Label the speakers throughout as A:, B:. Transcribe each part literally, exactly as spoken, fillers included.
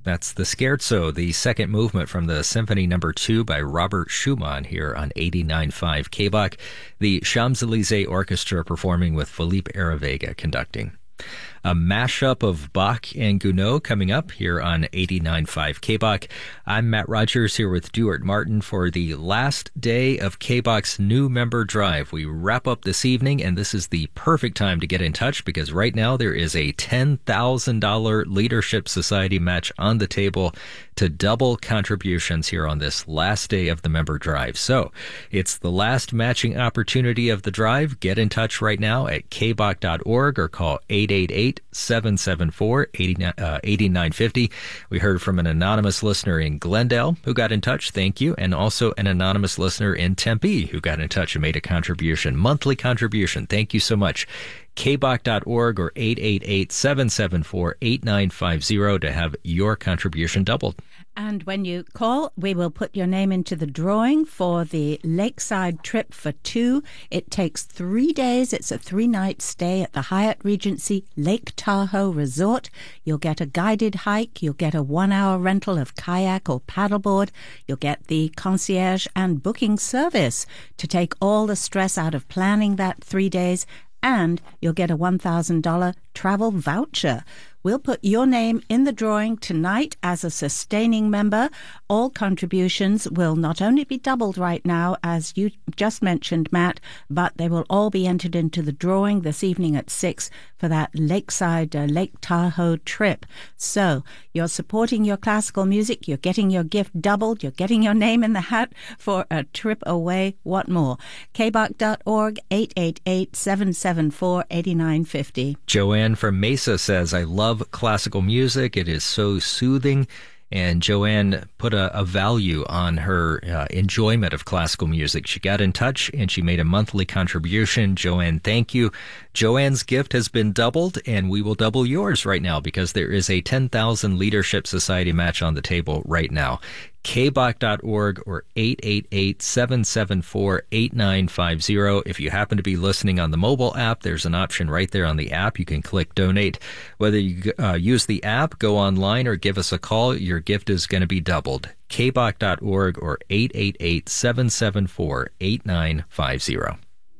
A: That's the Scherzo, the second movement from the Symphony Number Two by Robert Schumann here on eighty-nine point five K B O C. The Champs-Élysées Orchestra performing with Felipe Aravega conducting. A mashup of Bach and Gounod coming up here on eighty-nine point five K B O C. I'm Matt Rogers here with Duart Martin for the last day of K B O C's new member drive. We wrap up this evening, and this is the perfect time to get in touch because right now there is a ten thousand dollars Leadership Society match on the table to double contributions here on this last day of the member drive. So it's the last matching opportunity of the drive. Get in touch right now at k b o c dot org or call eight eight eight, seven seven four, eight nine five zero. We heard from an anonymous listener in Glendale who got in touch. Thank you. And also an anonymous listener in Tempe who got in touch and made a contribution, monthly contribution. Thank you so much. k b o c dot org or eight eight eight, seven seven four, eight nine five zero to have your contribution doubled.
B: And when you call, we will put your name into the drawing for the Lakeside trip for two. It takes three days. It's a three-night stay at the Hyatt Regency Lake Tahoe Resort. You'll get a guided hike. You'll get a one-hour rental of kayak or paddleboard. You'll get the concierge and booking service to take all the stress out of planning that three days. And you'll get a one thousand dollars travel voucher. We'll put your name in the drawing tonight as a sustaining member. All contributions will not only be doubled right now, as you just mentioned, Matt, but they will all be entered into the drawing this evening at six for that Lakeside uh, Lake Tahoe trip. So you're supporting your classical music. You're getting your gift doubled. You're getting your name in the hat for a trip away. What more? k b o c dot org, eight eight eight, seven seven four, eight nine five zero.
A: Joanne from Mesa says, I love classical music. It is so soothing. And Joanne put a, a value on her uh, enjoyment of classical music. She got in touch and she made a monthly contribution. Joanne, thank you. Joanne's gift has been doubled, and we will double yours right now because there is a ten thousand Leadership Society match on the table right now. k b o c dot org or eight eight eight, seven seven four, eight nine five zero. If you happen to be listening on the mobile app, there's an option right there on the app. You can click donate. Whether you uh, use the app, go online, or give us a call, your gift is going to be doubled. k b o c dot org or eight eight eight, seven seven four, eight nine five zero.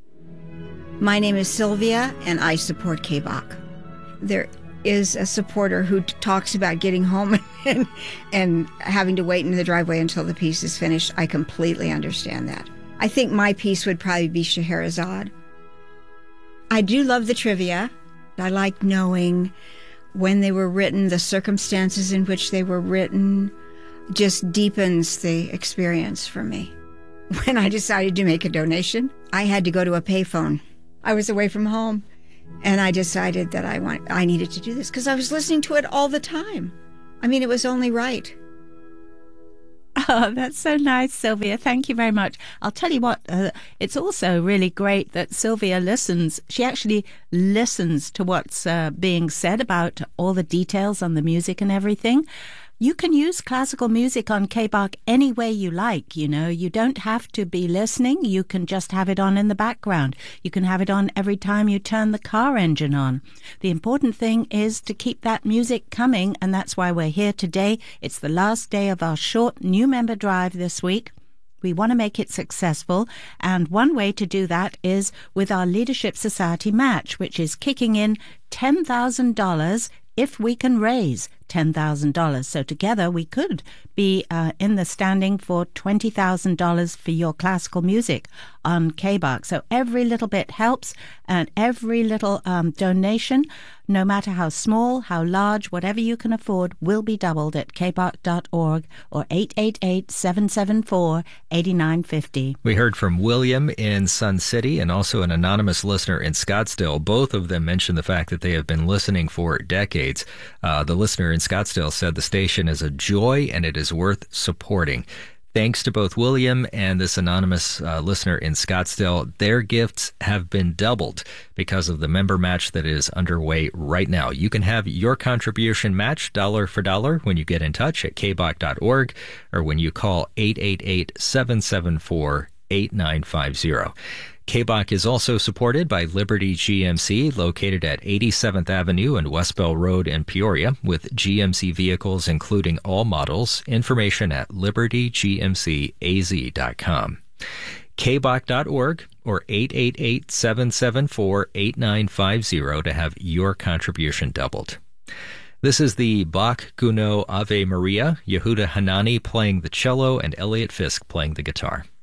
C: My name is Sylvia, and I support K B O C. There is a supporter who t- talks about getting home and, and having to wait in the driveway until the piece is finished. I completely understand that. I think my piece would probably be Scheherazade. I do love the trivia. I like knowing when they were written, the circumstances in which they were written. Just deepens the experience for me. When I decided to make a donation, I had to go to a payphone. I was away from home. And I decided that I want, I needed to do this because I was listening to it all the time. I mean, it was only right.
B: Oh, that's so nice, Sylvia. Thank you very much. I'll tell you what, uh, it's also really great that Sylvia listens. She actually listens to what's uh, being said about all the details on the music and everything. You can use classical music on K B O C any way you like, you know. You don't have to be listening. You can just have it on in the background. You can have it on every time you turn the car engine on. The important thing is to keep that music coming, and that's why we're here today. It's the last day of our short new member drive this week. We want to make it successful, and one way to do that is with our Leadership Society match, which is kicking in ten thousand dollars if we can raise ten thousand dollars. So together we could be uh, in the standing for twenty thousand dollars for your classical music on K B O C. So every little bit helps, and every little um, donation, no matter how small, how large, whatever you can afford, will be doubled at k b o c dot org or eight eight eight, seven seven four, eight nine five zero.
A: We heard from William in Sun City and also an anonymous listener in Scottsdale. Both of them mentioned the fact that they have been listening for decades. Uh, the listener in Scottsdale said the station is a joy and it is worth supporting. Thanks to both William and this anonymous uh, listener in Scottsdale. Their gifts have been doubled because of the member match that is underway right now. You can have your contribution matched dollar for dollar when you get in touch at k b o c dot org or when you call eight eight eight, seven seven four, eight nine five zero. K B O C is also supported by Liberty G M C, located at eighty-seventh Avenue and West Bell Road in Peoria, with G M C vehicles including all models. Information at liberty g m c a z dot com. K B O C dot org or eight eight eight, seven seven four, eight nine five zero to have your contribution doubled. This is the Bach Gounod Ave Maria, Yehuda Hanani playing the cello and Elliot Fisk playing the guitar.